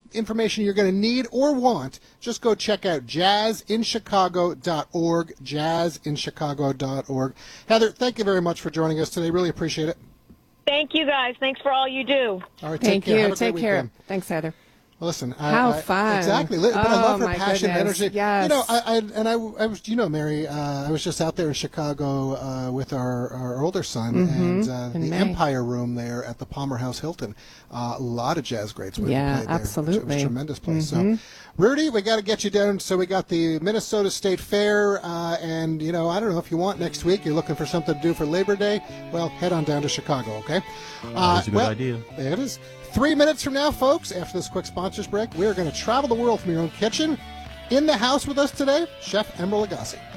information you're going to need or want, just go check out jazzinchicago.org, jazzinchicago.org. Heather, thank you very much for joining us today. Really appreciate it. Thank you, guys. Thanks for all you do. All right, Thank take care. you. Have a Take great care. weekend. Thanks, Heather. Listen, How fun. Exactly. But I love her passion and energy. Yes. I was, Mary, I was just out there in Chicago with our older son, and the Empire Room there at the Palmer House Hilton. A lot of jazz greats played there. Absolutely. It was a tremendous place. So, Rudy, we got to get you down. So we got the Minnesota State Fair, and, I don't know if you want next week, you're looking for something to do for Labor Day, well, head on down to Chicago, okay? That's a good idea. There it is. 3 minutes from now, folks, after this quick sponsors break, we are going to travel the world from your own kitchen. In the house with us today, Chef Emeril Lagasse.